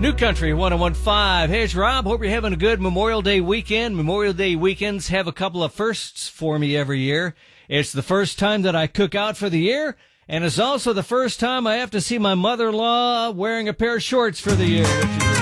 New Country 101.5. Hey, it's Rob. Hope you're having a good Memorial Day weekend. Memorial Day weekends have a couple of firsts for me every year. It's the first time that I cook out for the year, and it's also the first time I have to see my mother-in-law wearing a pair of shorts for the year, which is